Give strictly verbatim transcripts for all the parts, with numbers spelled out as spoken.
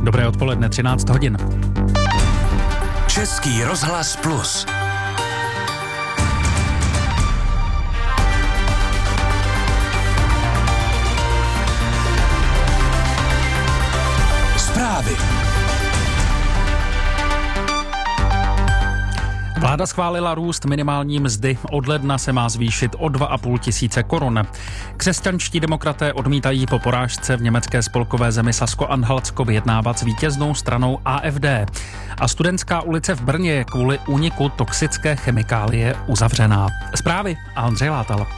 Dobré odpoledne, třináct hodin. Český rozhlas Plus. Zprávy. Vláda schválila růst minimální mzdy. Od ledna se má zvýšit o dva a půl tisíce korun. Křesťanští demokraté odmítají po porážce v německé spolkové zemi Sasko-Anhaltsko vyjednávat s vítěznou stranou A F D. A Studentská ulice v Brně je kvůli úniku toxické chemikálie uzavřená. Zprávy a Ondřej Látal.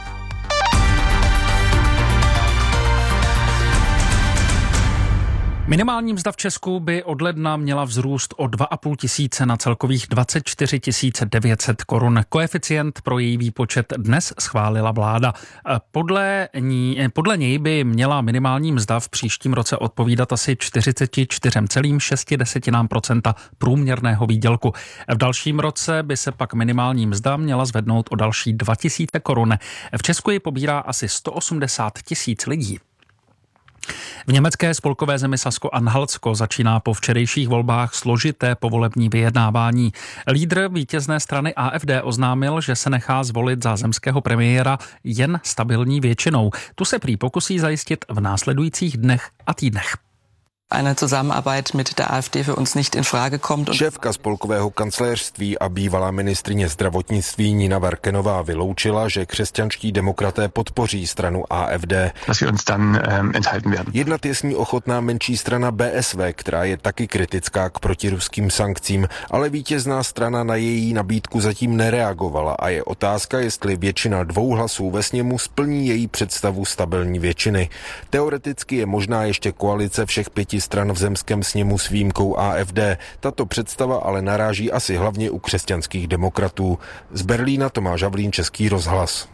Minimální mzda v Česku by od ledna měla vzrůst o dva a půl tisíce na celkových dvacet čtyři tisíc devět set korun. Koeficient pro její výpočet dnes schválila vláda. Podle, ní, podle něj by měla minimální mzda v příštím roce odpovídat asi čtyřicet čtyři celá šest procenta průměrného výdělku. V dalším roce by se pak minimální mzda měla zvednout o další dva tisíce korun. V Česku ji pobírá asi sto osmdesát tisíc lidí. V německé spolkové zemi Sasko-Anhaltsko začíná po včerejších volbách složité povolební vyjednávání. Lídr vítězné strany A F D oznámil, že se nechá zvolit za zemského premiéra jen stabilní většinou. Tu se prý pokusí zajistit v následujících dnech a týdnech. Eine Zusammenarbeit mit der A F D für uns nicht in Frage kommt. Šéfka spolkového kancléřství a bývalá ministryně zdravotnictví Nina Verkenová vyloučila, že křesťanští demokraté podpoří stranu A F D. Dass wir uns dann ähm, enthalten werden. Jednat je s ní ochotná menší strana B S V, která je taky kritická k protiruským sankcím, ale vítězná strana na její nabídku zatím nereagovala a je otázka, jestli většina dvou hlasů ve sněmu splní její představu stabilní většiny. Teoreticky je možná ještě koalice všech pěti stran v zemském sněmu s výjimkou A F D. Tato představa ale naráží asi hlavně u křesťanských demokratů. Z Berlína Tomáš Havlín, Český rozhlas.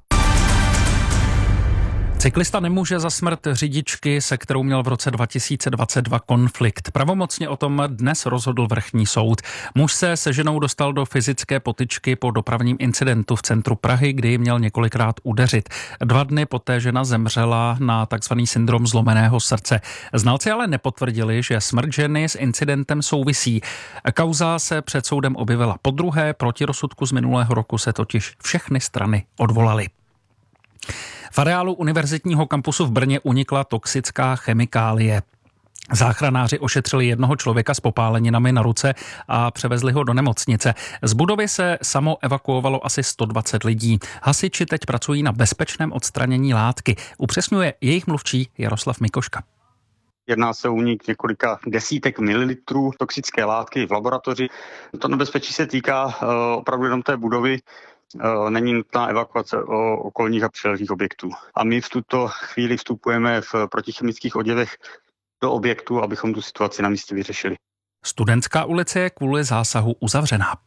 Cyklista nemůže za smrt řidičky, se kterou měl v roce dva tisíce dvacet dva konflikt. Pravomocně o tom dnes rozhodl vrchní soud. Muž se se ženou dostal do fyzické potyčky po dopravním incidentu v centru Prahy, kdy ji měl několikrát udeřit. Dva dny poté žena zemřela na takzvaný syndrom zlomeného srdce. Znalci ale nepotvrdili, že smrt ženy s incidentem souvisí. Kauza se před soudem objevila podruhé, proti rozsudku z minulého roku se totiž všechny strany odvolaly. V areálu univerzitního kampusu v Brně unikla toxická chemikálie. Záchranáři ošetřili jednoho člověka s popáleninami na ruce a převezli ho do nemocnice. Z budovy se samo evakuovalo asi sto dvacet lidí. Hasiči teď pracují na bezpečném odstranění látky. Upřesňuje jejich mluvčí Jaroslav Mikoška. Jedná se o únik několika desítek mililitrů toxické látky v laboratoři. To nebezpečí se týká uh, opravdu jenom té budovy. Není nutná evakuace o okolních a přilehlých objektů. A my v tuto chvíli vstupujeme v protichemických oděvech do objektu, abychom tu situaci na místě vyřešili. Studentská ulice je kvůli zásahu uzavřená.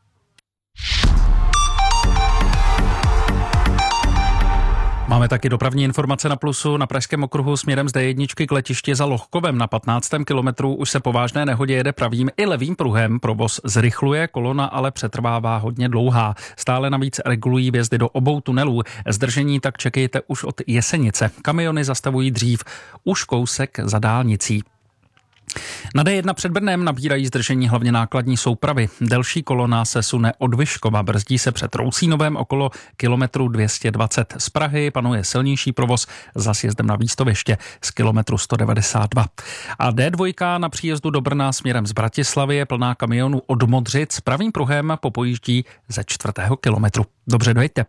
Máme taky dopravní informace na Plusu. Na pražském okruhu směrem z D jedna k letišti za Lohkovem na patnáctém kilometru už se po vážné nehodě jede pravým i levým pruhem. Provoz zrychluje, kolona ale přetrvává hodně dlouhá. Stále navíc regulují vjezdy do obou tunelů. Zdržení tak čekejte už od Jesenice. Kamiony zastavují dřív už kousek za dálnicí. Na D jedna před Brnem nabírají zdržení hlavně nákladní soupravy. Delší kolona se sune od Vyškova, brzdí se před Roucínovem okolo kilometru dvě stě dvacet. Z Prahy panuje silnější provoz za sjezdem na Výstoviště z kilometru sto devadesát dva. A D dva na příjezdu do Brna směrem z Bratislavy je plná kamionů od Modřic. Pravým pruhem popojíždí ze čtvrtého kilometru. Dobře, dojďte.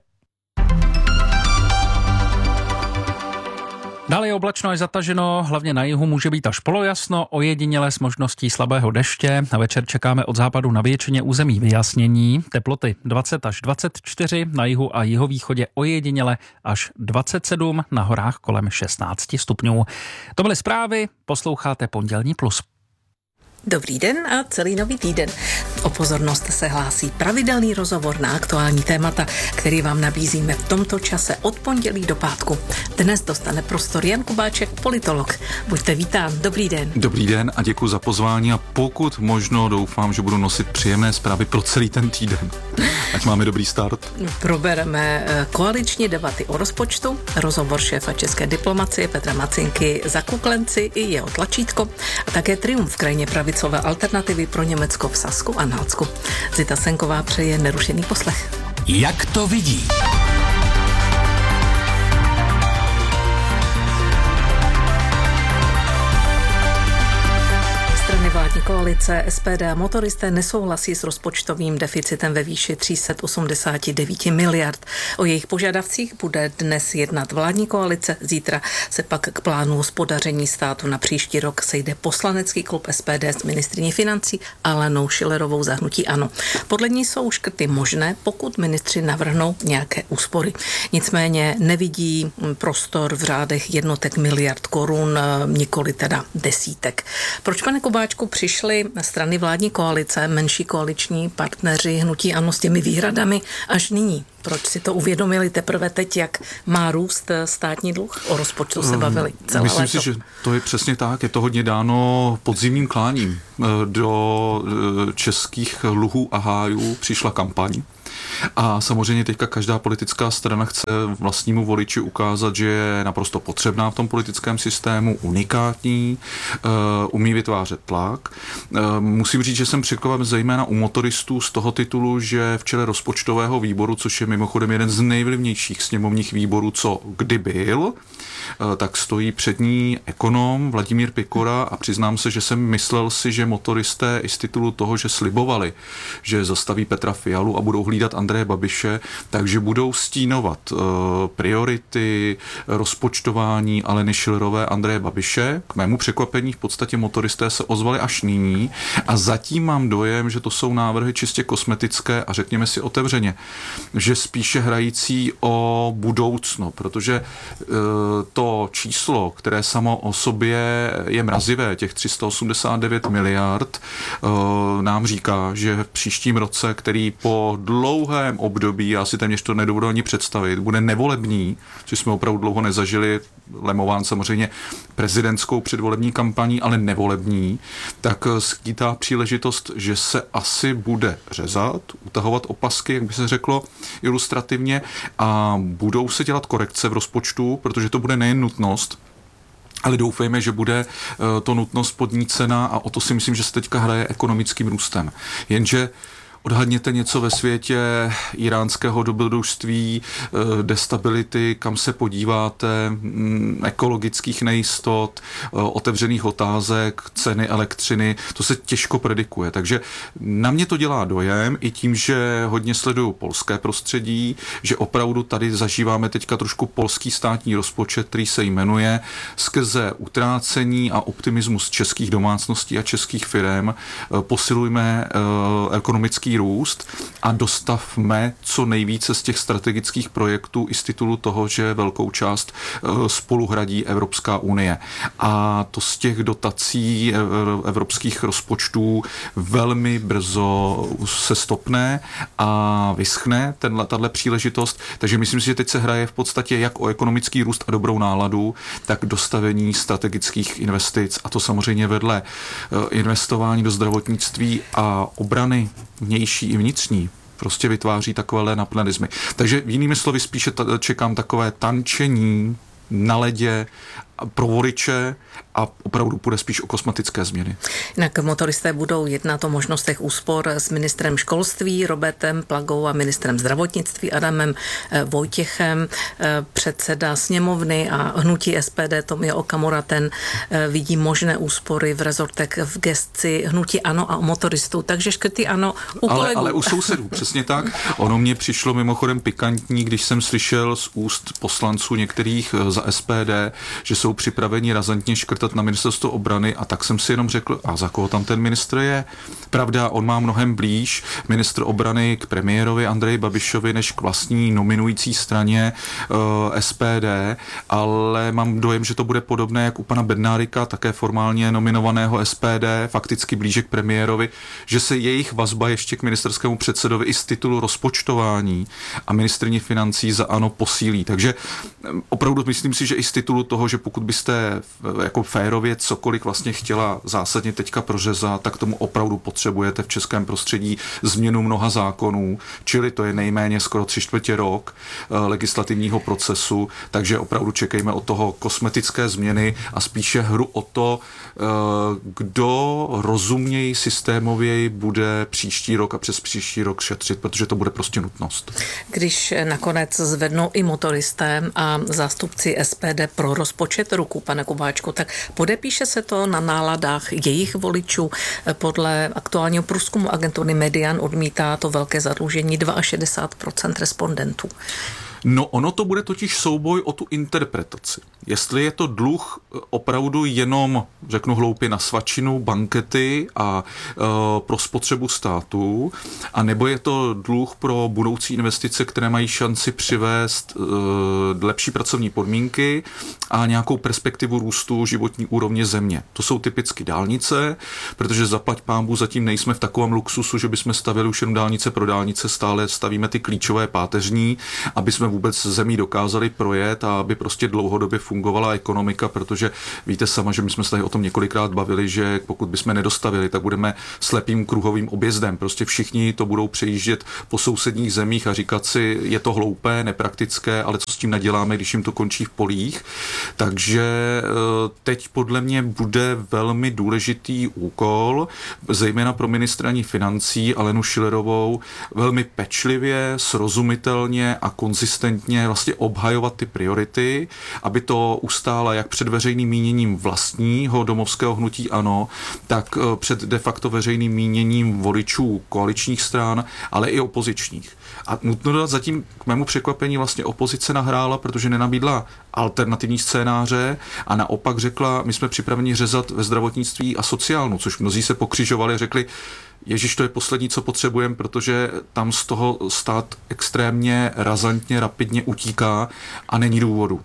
Dále je oblačno až zataženo, hlavně na jihu může být až polojasno, ojediněle s možností slabého deště. Na večer čekáme od západu na většině území vyjasnění. Teploty dvacet až dvacet čtyři, na jihu a jihovýchodě ojediněle až dvacet sedm, na horách kolem šestnáct stupňů. To byly zprávy, posloucháte Pondělní plus. Dobrý den a celý nový týden. O pozornost se hlásí pravidelný rozhovor na aktuální témata, který vám nabízíme v tomto čase od pondělí do pátku. Dnes dostane prostor Jan Kubáček, politolog. Buďte vítán, dobrý den. Dobrý den a děkuji za pozvání a pokud možno doufám, že budu nosit příjemné zprávy pro celý ten týden. Ať máme dobrý start. Probereme koaliční debaty o rozpočtu, rozhovor šéfa české diplomacie Petra Macinky za Kuklenci i jeho tlačítko a také triumf krajně pravicové alternativy pro Německo v Sasku a Nalcku. Zita Senková přeje nerušený poslech. Jak to vidí? Vládní koalice S P D a motoristé nesouhlasí s rozpočtovým deficitem ve výši tři sta osmdesát devět miliard. O jejich požadavcích bude dnes jednat vládní koalice. Zítra se pak k plánu hospodaření státu na příští rok sejde poslanecký klub S P D s ministryní financí Alenou Schillerovou za hnutí ANO. Podle ní jsou škrty možné, pokud ministři navrhnou nějaké úspory. Nicméně nevidí prostor v řádech jednotek miliard korun, nikoli teda desítek. Proč, pane Kubáčku, přišly strany vládní koalice, menší koaliční partneři hnutí ANO s těmi výhradami až nyní? Proč si to uvědomili teprve teď, jak má růst státní dluh? O rozpočtu se bavili celé Myslím léto. si, že to je přesně tak. Je to hodně dáno podzimním kláním. Do českých luhů a hájů přišla kampaň. A samozřejmě teďka každá politická strana chce vlastnímu voliči ukázat, že je naprosto potřebná v tom politickém systému, unikátní, umí vytvářet tlak. Musím říct, že jsem překvapen zejména u motoristů z toho titulu, že v čele rozpočtového výboru, což je mimochodem jeden z nejvlivnějších sněmovních výborů, co kdy byl, tak stojí před ní ekonom Vladimír Pikora a přiznám se, že jsem myslel si, že motoristé i z titulu toho, že slibovali, že zastaví Petra Fialu a budou hlídat Andreje Babiše, takže budou stínovat uh, priority, rozpočtování Aleny Schillerové, Andreje Babiše. K mému překvapení v podstatě motoristé se ozvali až nyní a zatím mám dojem, že to jsou návrhy čistě kosmetické a řekněme si otevřeně, že spíše hrající o budoucno, protože uh, to číslo, které samo o sobě je mrazivé, těch tři sta osmdesát devět miliard, uh, nám říká, že v příštím roce, který po dlouhém období, já si téměř to nedovedu ani představit, bude nevolební, což jsme opravdu dlouho nezažili, lemován samozřejmě prezidentskou předvolební kampaní, ale nevolební, tak skýtá příležitost, že se asi bude řezat, utahovat opasky, jak by se řeklo ilustrativně, a budou se dělat korekce v rozpočtu, protože to bude nejen nutnost, ale doufejme, že bude to nutnost podnícena a o to si myslím, že se teďka hraje ekonomickým růstem. Jenže odhadněte něco ve světě iránského dobrodružství, destability, kam se podíváte, ekologických nejistot, otevřených otázek, ceny elektřiny, to se těžko predikuje. Takže na mě to dělá dojem i tím, že hodně sleduju polské prostředí, že opravdu tady zažíváme teďka trošku polský státní rozpočet, který se jmenuje skrze utrácení a optimismus českých domácností a českých firem posilujme ekonomický růst a dostavme co nejvíce z těch strategických projektů i z titulu toho, že velkou část spolu hradí Evropská unie. A to z těch dotací evropských rozpočtů velmi brzo se stopne a vyschne tato příležitost. Takže myslím si, že teď se hraje v podstatě jak o ekonomický růst a dobrou náladu, tak dostavení strategických investic a to samozřejmě vedle investování do zdravotnictví a obrany vnější i vnitřní prostě vytváří takovéhle napnalizmy. Takže jinými slovy spíše t- čekám takové tančení na ledě pro voliče a opravdu půjde spíš o kosmetické změny. Jinak motoristé budou jednat o možnostech úspor s ministrem školství Robertem Plagou a ministrem zdravotnictví Adamem Vojtěchem. Předseda sněmovny a hnutí S P D Tomio Okamura, ten vidí možné úspory v rezortech v gesci hnutí ANO a motoristů. Takže škrty ANO u ale, kolegů. ale u sousedů, přesně tak. Ono mě přišlo mimochodem pikantní, když jsem slyšel z úst poslanců některých za S P D, že jsou jsou připraveni razantně škrtat na ministerstvu obrany a tak jsem si jenom řekl, a za koho tam ten ministr je? Pravda, on má mnohem blíž ministr obrany k premiérovi Andreji Babišovi než k vlastní nominující straně uh, S P D, ale mám dojem, že to bude podobné jak u pana Bednárika, také formálně nominovaného S P D, fakticky blíže k premiérovi, že se jejich vazba ještě k ministerskému předsedovi i z titulu rozpočtování a ministryni financí za ANO posílí. Takže opravdu myslím si, že i z titulu toho, že pokud byste jako férově cokoliv vlastně chtěla zásadně teďka prořezat, tak tomu opravdu potřebujete v českém prostředí změnu mnoha zákonů, čili to je nejméně skoro tři čtvrtě rok legislativního procesu, takže opravdu čekejme od toho kosmetické změny a spíše hru o to, kdo rozumněji, systémověji bude příští rok a přes příští rok šetřit, protože to bude prostě nutnost. Když nakonec zvednou i motoristé a zástupci S P D pro rozpočet ruku, pane Kubáčku, tak podepíše se to na náladách jejich voličů. Podle aktuálního průzkumu agentury Median odmítá to velké zadlužení šedesát dva procent respondentů. No ono to bude totiž souboj o tu interpretaci. Jestli je to dluh opravdu jenom, řeknu hloupě, na svačinu, bankety a e, pro spotřebu státu, a nebo je to dluh pro budoucí investice, které mají šanci přivést e, lepší pracovní podmínky a nějakou perspektivu růstu životní úrovně země. To jsou typicky dálnice, protože zaplať pánbůh zatím nejsme v takovém luxusu, že bychom stavili už jenom dálnice pro dálnice, stále stavíme ty klíčové páteřní, aby jsme vůbec zemí dokázali projet a aby prostě dlouhodobě fungovala ekonomika, protože víte sama, že my jsme se tady o tom několikrát bavili, že pokud bychom nedostavili, tak budeme slepým kruhovým objezdem. Prostě všichni to budou přejíždět po sousedních zemích a říkat si, je to hloupé, nepraktické, ale co s tím naděláme, když jim to končí v polích. Takže teď podle mě bude velmi důležitý úkol, zejména pro ministryni financí Alenu Schillerovou, velmi pečlivě, srozumitelně a konzistentně vlastně obhajovat ty priority, aby to ustála jak před veřejným míněním vlastního domovského hnutí ANO, tak před de facto veřejným míněním voličů koaličních stran, ale i opozičních. A nutno dodat, zatím k mému překvapení vlastně opozice nahrála, protože nenabídla alternativní scénáře a naopak řekla, my jsme připraveni řezat ve zdravotnictví a sociálnu, což mnozí se pokřižovali a řekli, Ježiš, to je poslední, co potřebujeme, protože tam z toho stát extrémně, razantně, rapidně utíká a není důvodu.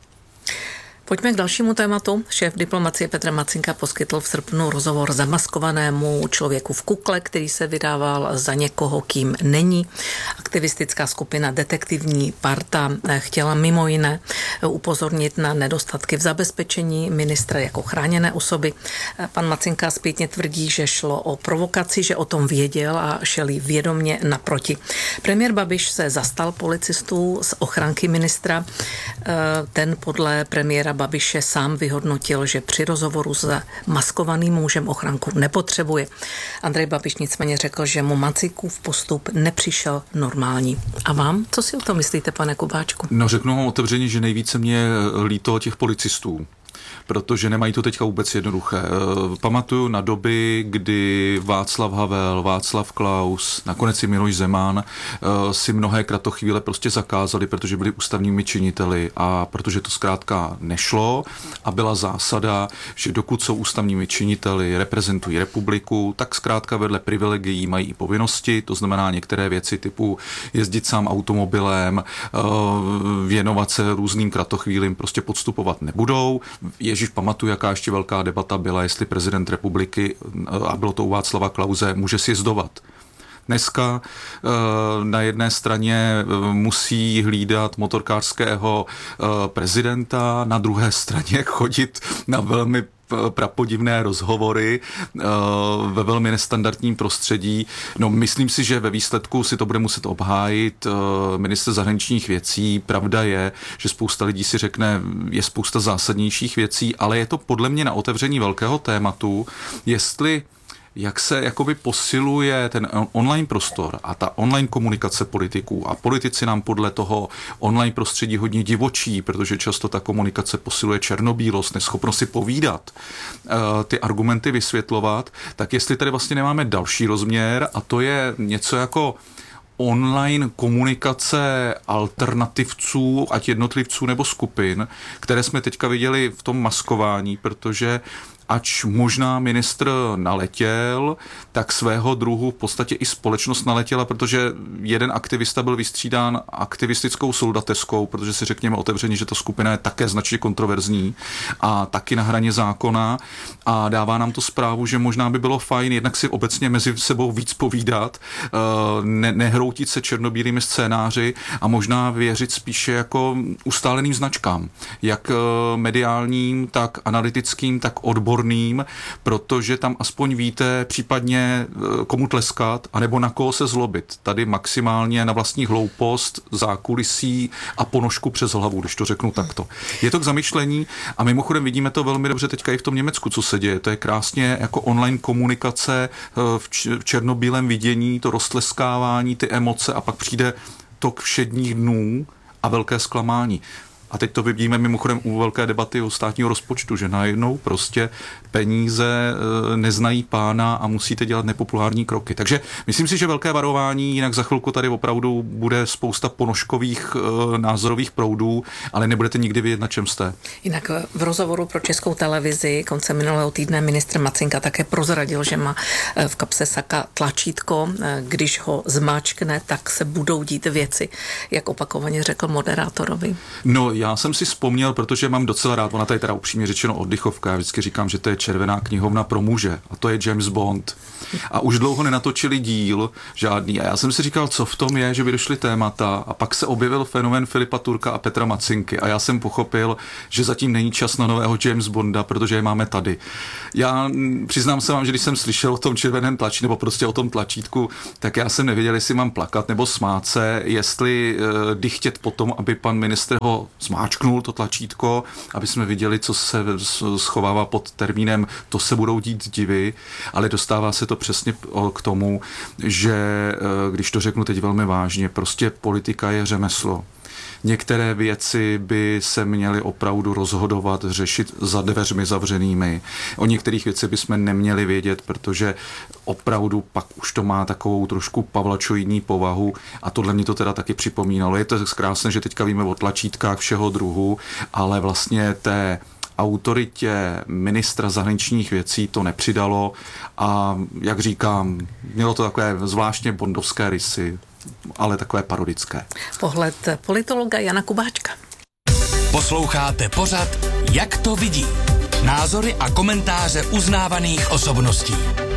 Pojďme k dalšímu tématu. Šéf diplomacie Petr Macinka poskytl v srpnu rozhovor zamaskovanému člověku v kukle, který se vydával za někoho, kým není. Aktivistická skupina Detektivní parta chtěla mimo jiné upozornit na nedostatky v zabezpečení ministra jako chráněné osoby. Pan Macinka zpětně tvrdí, že šlo o provokaci, že o tom věděl a šel jí vědomě naproti. Premiér Babiš se zastal policistů z ochranky ministra. Ten podle premiéra Babiše sám vyhodnotil, že při rozhovoru s maskovaným mužem ochranku nepotřebuje. Andrej Babiš nicméně řekl, že mu Macinkův postup nepřišel normální. A vám? Co si o tom myslíte, pane Kubáčku? No, řeknu vám otevřeně, že nejvíce mě líto těch policistů, protože nemají to teďka vůbec jednoduché. Pamatuju na doby, kdy Václav Havel, Václav Klaus, nakonec i Miloš Zeman si mnohé kratochvíle prostě zakázali, protože byli ústavními činiteli a protože to zkrátka nešlo a byla zásada, že dokud jsou ústavními činiteli, reprezentují republiku, tak zkrátka vedle privilegií mají i povinnosti, to znamená některé věci typu jezdit sám automobilem, věnovat se různým kratochvílim, prostě podstupovat nebudou. Ježíš, pamatuju, jaká ještě velká debata byla, jestli prezident republiky, a bylo to u Václava Klause, může sjezdovat. Dneska na jedné straně musí hlídat motorkářského prezidenta, na druhé straně chodit na velmi prapodivné rozhovory ve velmi nestandardním prostředí. No, myslím si, že ve výsledku si to bude muset obhájit ministr zahraničních věcí. Pravda je, že spousta lidí si řekne, je spousta zásadnějších věcí, ale je to podle mě na otevření velkého tématu, jestli jak se jakoby posiluje ten online prostor a ta online komunikace politiků a politici nám podle toho online prostředí hodně divočí, protože často ta komunikace posiluje černobílost, neschopnost si povídat, ty argumenty vysvětlovat, tak jestli tady vlastně nemáme další rozměr a to je něco jako online komunikace alternativců, ať jednotlivců nebo skupin, které jsme teďka viděli v tom maskování, protože ač možná ministr naletěl, tak svého druhu v podstatě i společnost naletěla, protože jeden aktivista byl vystřídán aktivistickou soldateskou, protože si řekněme otevřeně, že ta skupina je také značně kontroverzní a taky na hraně zákona a dává nám to zprávu, že možná by bylo fajn jednak si obecně mezi sebou víc povídat, ne, nehroutit se černobílými scénáři a možná věřit spíše jako ustáleným značkám, jak mediálním, tak analytickým, tak odborným, protože tam aspoň víte případně komu tleskat, anebo na koho se zlobit. Tady maximálně na vlastní hloupost, zákulisí a ponožku přes hlavu, když to řeknu takto. Je to k zamyšlení a mimochodem vidíme to velmi dobře teďka i v tom Německu, co se děje. To je krásně jako online komunikace v černobílém vidění, to roztleskávání, ty emoce a pak přijde tok všedních dnů a velké zklamání. A teď to vidíme mimochodem u velké debaty o státního rozpočtu, že najednou prostě peníze neznají pána a musíte dělat nepopulární kroky. Takže myslím si, že velké varování, jinak za chvilku tady opravdu bude spousta ponožkových názorových proudů, ale nebudete nikdy vědět, na čem jste. Jinak v rozhovoru pro Českou televizi koncem minulého týdne ministr Macinka také prozradil, že má v kapse saka tlačítko, když ho zmáčkne, tak se budou dít věci, jak opakovaně řekl moderátorovi. No, já jsem si vzpomněl, protože mám docela rád, ona tady teda upřímně řečeno oddychovka, já vždycky říkám, že to je červená knihovna pro muže a to je James Bond. A už dlouho nenatočili díl žádný a já jsem si říkal, co v tom je, že by došly témata a pak se objevil fenomén Filipa Turka a Petra Macinky a já jsem pochopil, že zatím není čas na nového James Bonda, protože je máme tady. Já přiznám se vám, že když jsem slyšel o tom červeném tlačítku nebo prostě o tom tlačítku, tak já jsem nevěděl, jestli mám plakat nebo smát se, jestli uh, dychtět potom, aby pan ministr ho zmáčknul to tlačítko, aby jsme viděli, co se schovává pod termínem to se budou dít divy, ale dostává se to přesně k tomu, že když to řeknu teď velmi vážně, prostě politika je řemeslo. Některé věci by se měly opravdu rozhodovat, řešit za dveřmi zavřenými. O některých věcech bychom neměli vědět, protože opravdu pak už to má takovou trošku pavlačoidní povahu a tohle mě to teda taky připomínalo. Je to krásné, že teďka víme o tlačítkách všeho druhu, ale vlastně té autoritě ministra zahraničních věcí to nepřidalo a jak říkám, mělo to takové zvláštně bondovské rysy, ale takové parodické. Pohled politologa Jana Kubáčka. Posloucháte pořad Jak to vidí? Názory a komentáře uznávaných osobností.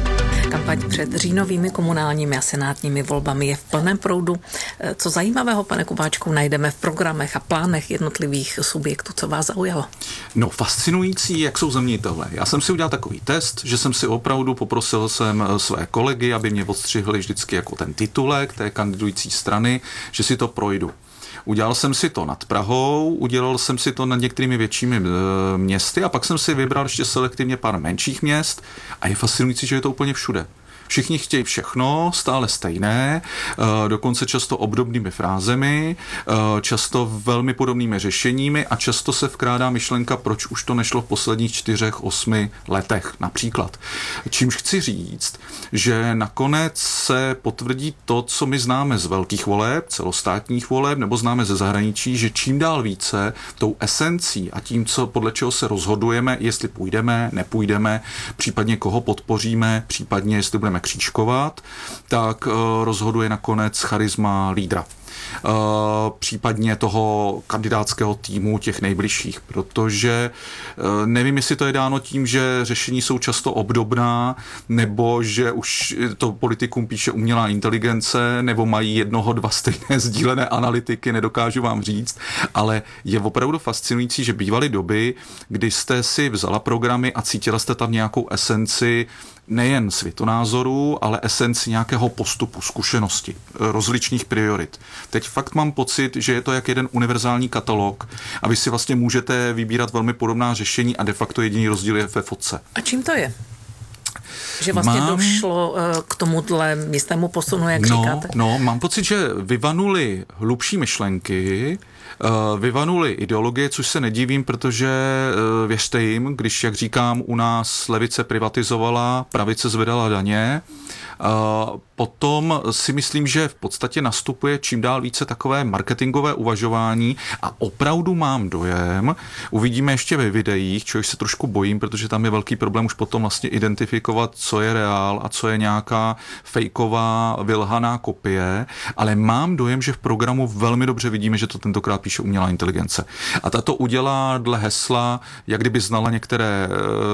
Kampaň před říjnovými komunálními a senátními volbami je v plném proudu. Co zajímavého, pane Kubáčku, najdeme v programech a plánech jednotlivých subjektů, co vás zaujalo? No, fascinující, jak jsou zeměnitelé. Já jsem si udělal takový test, že jsem si opravdu poprosil jsem své kolegy, aby mě odstřihli vždycky jako ten titulek té kandidující strany, že si to projdu. Udělal jsem si to nad Prahou, udělal jsem si to nad některými většími e, městy a pak jsem si vybral ještě selektivně pár menších měst a je fascinující, že je to úplně všude. Všichni chtějí všechno, stále stejné, dokonce často obdobnými frázemi, často velmi podobnými řešeními a často se vkrádá myšlenka, proč už to nešlo v posledních čtyřech, osmi letech například. Čímž chci říct, že nakonec se potvrdí to, co my známe z velkých voleb, celostátních voleb, nebo známe ze zahraničí, že čím dál více tou esencí a tím, co podle čeho se rozhodujeme, jestli půjdeme, nepůjdeme, případně koho podpoříme, případně jestli budeme křížkovat, tak uh, rozhoduje nakonec charisma lídra. Uh, případně toho kandidátského týmu těch nejbližších, protože uh, nevím, jestli to je dáno tím, že řešení jsou často obdobná, nebo že už to politikům píše umělá inteligence, nebo mají jednoho, dva stejné sdílené analytiky, nedokážu vám říct, ale je opravdu fascinující, že bývaly doby, kdy jste si vzala programy a cítila jste tam nějakou esenci nejen světonázorů, ale esenci nějakého postupu, zkušenosti, rozličných priorit. Teď fakt mám pocit, že je to jak jeden univerzální katalog a vy si vlastně můžete vybírat velmi podobná řešení a de facto jediný rozdíl je ve fotce. A čím to je? Že vlastně mám... došlo k tomuhle místnému posunu, jak no, říkáte? No, mám pocit, že vyvanuli hlubší myšlenky, vyvanuli ideologie, což se nedivím, protože věřte jim, když, jak říkám, u nás levice privatizovala, pravice zvedala daně, potom si myslím, že v podstatě nastupuje čím dál více takové marketingové uvažování a opravdu mám dojem, uvidíme ještě ve videích, čehož se trošku bojím, protože tam je velký problém už potom vlastně identifikovat, co je reál a co je nějaká fejková, vylhaná kopie, ale mám dojem, že v programu velmi dobře vidíme, že to tentokrát píše umělá inteligence. A tato udělá dle hesla, jak kdyby znala některé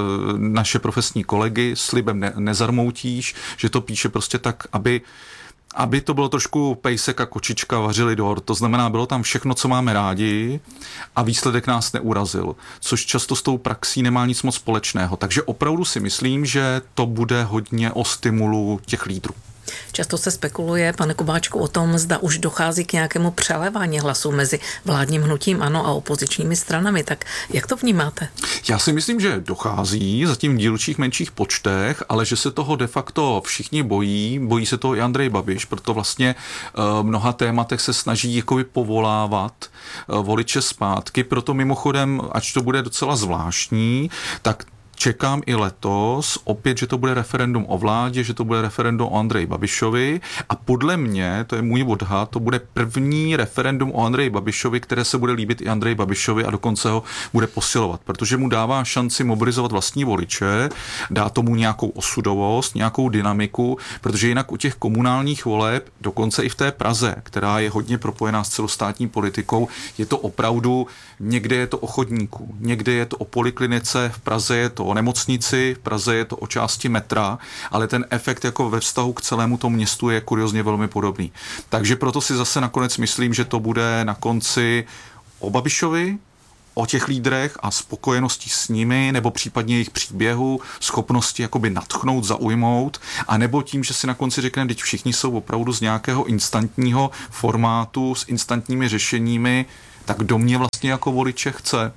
naše profesní kolegy, slibem ne- nezarmoutíš, že to píše prostě tak, aby aby to bylo trošku pejsek a kočička vařili dort. To znamená, bylo tam všechno, co máme rádi a výsledek nás neurazil, což často s tou praxí nemá nic moc společného. Takže opravdu si myslím, že to bude hodně o stimulu těch lídrů. Často se spekuluje, pane Kubáčku, o tom, zda už dochází k nějakému přelévání hlasů mezi vládním hnutím ANO a opozičními stranami. Tak jak to vnímáte? Já si myslím, že dochází zatím v dílčích menších počtech, ale že se toho de facto všichni bojí. Bojí se toho i Andrej Babiš, proto vlastně v mnoha tématech se snaží jakoby povolávat voliče zpátky. Proto mimochodem, ač to bude docela zvláštní, tak čekám i letos opět, že to bude referendum o vládě, že to bude referendum o Andreji Babišovi a podle mě, to je můj odhad, to bude první referendum o Andreji Babišovi, které se bude líbit i Andreji Babišovi a dokonce ho bude posilovat, protože mu dává šanci mobilizovat vlastní voliče, dá tomu nějakou osudovost, nějakou dynamiku, protože jinak u těch komunálních voleb, dokonce i v té Praze, která je hodně propojená s celostátní politikou, je to opravdu, někde je to o chodníku, někde je to o poliklinice, v Praze je to o nemocnici, v Praze je to o části metra, ale ten efekt jako ve vztahu k celému tomu městu je kuriozně velmi podobný. Takže proto si zase nakonec myslím, že to bude na konci o Babišovi, o těch lídrech a spokojenosti s nimi, nebo případně jejich příběhu, schopnosti jakoby nadchnout, zaujmout, a nebo tím, že si na konci řekneme, teď všichni jsou opravdu z nějakého instantního formátu, s instantními řešeními, tak kdo mě vlastně jako voliče chce.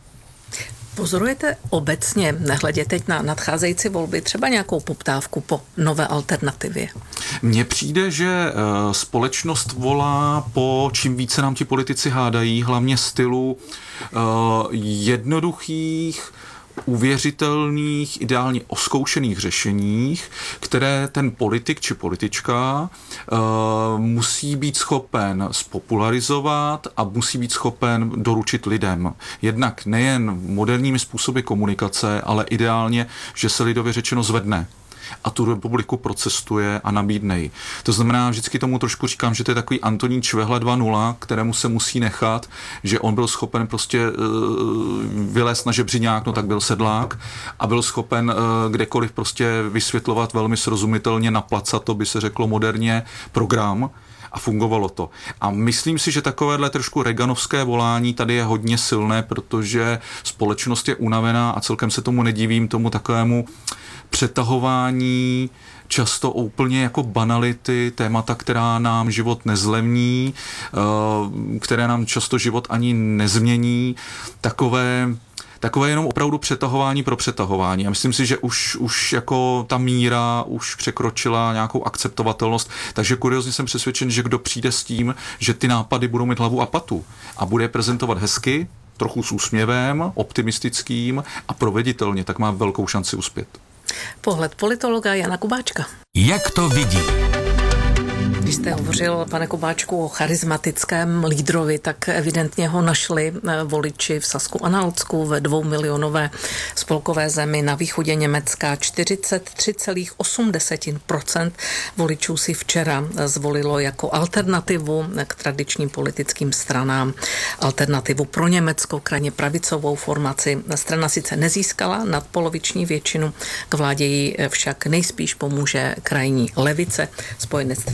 Pozorujete obecně, nehledě teď na nadcházející volby, třeba nějakou poptávku po nové alternativě? Mně přijde, že společnost volá po čím více nám ti politici hádají, hlavně stylu jednoduchých, uvěřitelných, ideálně oskoušených řešeních, které ten politik či politička uh, musí být schopen spopularizovat a musí být schopen doručit lidem. Jednak nejen moderními způsoby komunikace, ale ideálně, že se lidově řečeno zvedne a tu republiku procestuje a nabídne ji. To znamená, vždycky tomu trošku říkám, že to je takový Antonín Čvehla dva nula, kterému se musí nechat, že on byl schopen prostě uh, vylézt na žebřiňák, no tak byl sedlák, a byl schopen uh, kdekoliv prostě vysvětlovat velmi srozumitelně, naplacat, to by se řeklo moderně, program. A fungovalo to. A myslím si, že takovéhle trošku reganovské volání tady je hodně silné, protože společnost je unavená a celkem se tomu nedivím, tomu takovému přetahování, často úplně jako banality, témata, která nám život nezlevní, které nám často život ani nezmění, takové Takové jenom opravdu přetahování pro přetahování. A myslím si, že už, už jako ta míra už překročila nějakou akceptovatelnost. Takže kuriozně jsem přesvědčen, že kdo přijde s tím, že ty nápady budou mít hlavu a patu a bude je prezentovat hezky, trochu s úsměvem, optimistickým a proveditelně, tak má velkou šanci uspět. Pohled politologa Jana Kubáčka. Jak to vidí? Když jste hovořil, pane Kubáčku, o charismatickém lídrovi, tak evidentně ho našli voliči v Sasku-Anhaltsku, ve dvoumilionové spolkové zemi na východě Německa. čtyřicet tři celá osm procent voličů si včera zvolilo jako alternativu k tradičním politickým stranám, alternativu pro Německo, krajně pravicovou formaci. Strana sice nezískala nadpoloviční většinu, k vládě jí však nejspíš pomůže krajní levice, spojenectví Sáry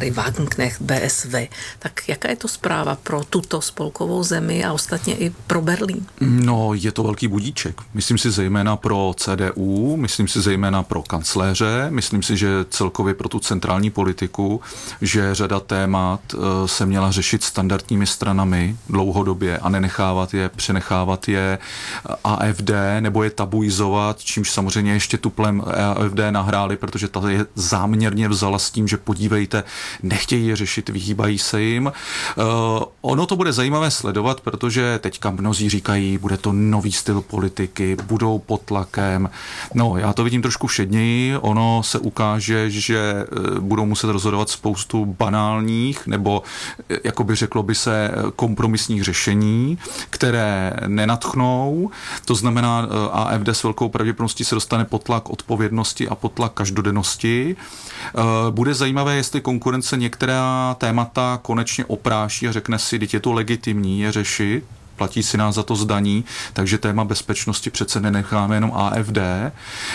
říkali Wagenknecht, B S V. Tak jaká je to zpráva pro tuto spolkovou zemi a ostatně i pro Berlín? No, je to velký budíček. Myslím si zejména pro C D U, myslím si zejména pro kancléře, myslím si, že celkově pro tu centrální politiku, že řada témat se měla řešit standardními stranami dlouhodobě a nenechávat je, přenechávat je A F D nebo je tabuizovat, čímž samozřejmě ještě tuplem A F D nahráli, protože ta je záměrně vzala s tím, že podívejte, nechtějí je řešit, vyhýbají se jim. Uh, ono to bude zajímavé sledovat, protože teďka mnozí říkají, bude to nový styl politiky, budou pod tlakem. No, já to vidím trošku všedněji. Ono se ukáže, že budou muset rozhodovat spoustu banálních nebo, jako by řeklo by se, kompromisních řešení, které nenadchnou. To znamená, A F D s velkou pravděpodobností se dostane pod tlak odpovědnosti a pod tlak každodennosti. Bude zajímavé, jestli konkurence některá témata konečně opráší a řekne si, teď je to legitimní je řešit, platí si nás za to zdaní, takže téma bezpečnosti přece nenecháme jenom A F D.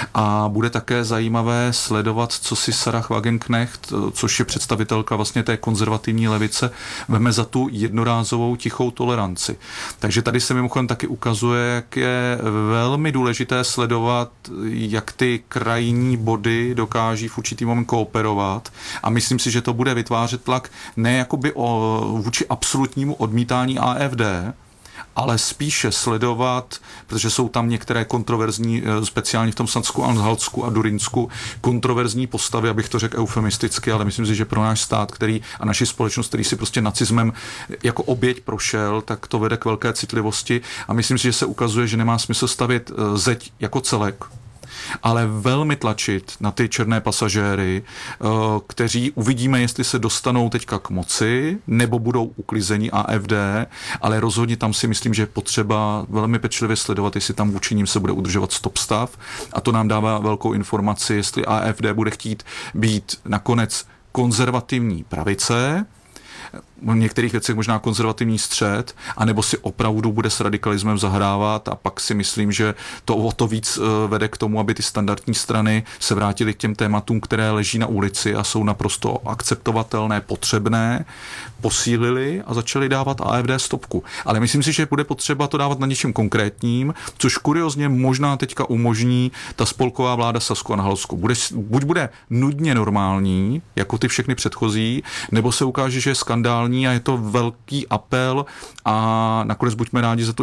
A bude také zajímavé sledovat, co si Sarah Wagenknecht, což je představitelka vlastně té konzervativní levice, veme za tu jednorázovou tichou toleranci. Takže tady se mimochodem taky ukazuje, jak je velmi důležité sledovat, jak ty krajní body dokáží v určitý moment kooperovat. A myslím si, že to bude vytvářet tlak ne jakoby o, vůči absolutnímu odmítání A F D, ale spíše sledovat, protože jsou tam některé kontroverzní, speciálně v tom Sansku, Anhaltsku a Durinsku, kontroverzní postavy, abych to řekl eufemisticky, ale myslím si, že pro náš stát, který a naši společnost, který si prostě nacismem jako oběť prošel, tak to vede k velké citlivosti a myslím si, že se ukazuje, že nemá smysl stavět zeď jako celek, ale velmi tlačit na ty černé pasažéry, kteří uvidíme, jestli se dostanou teďka k moci, nebo budou uklizení A F D, ale rozhodně tam si myslím, že je potřeba velmi pečlivě sledovat, jestli tam vůči ním se bude udržovat stop stav a to nám dává velkou informaci, jestli A F D bude chtít být nakonec konzervativní pravice, v některých věcech možná konzervativní střed, anebo si opravdu bude s radikalismem zahrávat a pak si myslím, že to o to víc vede k tomu, aby ty standardní strany se vrátily k těm tématům, které leží na ulici a jsou naprosto akceptovatelné, potřebné, posílili a začali dávat A F D stopku. Ale myslím si, že bude potřeba to dávat na něčem konkrétním, což kuriozně možná teďka umožní ta spolková vláda Sasko-Anhaltsku. Bude, buď bude nudně normální, jako ty všechny předchozí, nebo se ukáže, že je skandální a je to velký apel a nakonec buďme rádi za to